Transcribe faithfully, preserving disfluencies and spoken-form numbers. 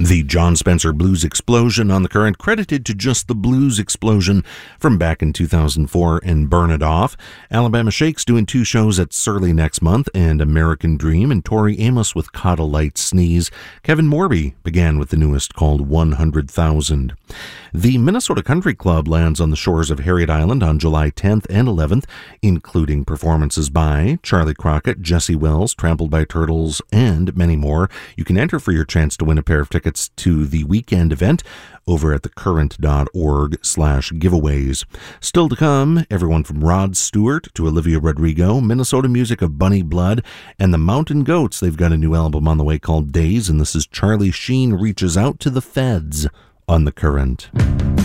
The John Spencer Blues Explosion on The Current, credited to just the Blues Explosion from back in two thousand four and Burn It Off. Alabama Shakes doing two shows at Surly next month, and American Dream and Tori Amos with Caught a Light Sneeze. Kevin Morby began with the newest called one hundred thousand. The Minnesota Country Club lands on the shores of Harriet Island on July tenth and eleventh, including performances by Charlie Crockett, Jesse Wells, Trampled by Turtles, and many more. You can enter for your chance to win a pair of tickets to the weekend event over at thecurrent.org slash giveaways. Still to come, everyone from Rod Stewart to Olivia Rodrigo, Minnesota music of Bunny Blood, and the Mountain Goats. They've got a new album on the way called Days, and this is Charlie Sheen Reaches Out to the Feds on The Current.